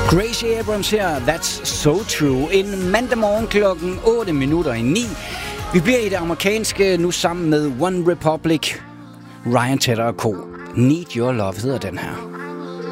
Gracie Abrams her, That's So True. En mandag morgen klokken 8:09. Vi bliver i det amerikanske nu sammen med One Republic, Ryan Tedder og Co. Need Your Love hedder den her.